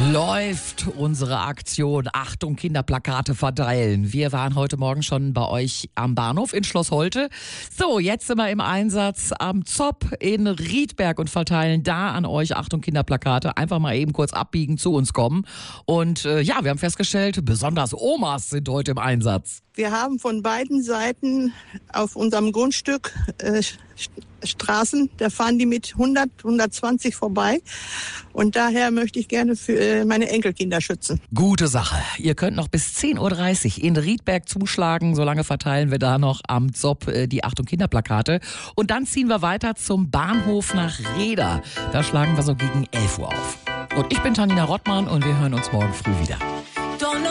Läuft unsere Aktion Achtung, Kinderplakate verteilen. Wir waren heute Morgen schon bei euch am Bahnhof in Schloss Holte. So, jetzt sind wir im Einsatz am Zopp in Riedberg und verteilen da an euch Achtung, Kinderplakate. Einfach mal eben kurz abbiegen, zu uns kommen. Und wir haben festgestellt, besonders Omas sind heute im Einsatz. Wir haben von beiden Seiten auf unserem Grundstück Straßen, da fahren die mit 100, 120 vorbei. Und daher möchte ich gerne für meine Enkelkinder schützen. Gute Sache. Ihr könnt noch bis 10.30 Uhr in Riedberg zuschlagen. Solange verteilen wir da noch am Zopp die Achtung Kinderplakate. Und dann ziehen wir weiter zum Bahnhof nach Reda. Da schlagen wir so gegen 11 Uhr auf. Und ich bin Tanina Rottmann und wir hören uns morgen früh wieder.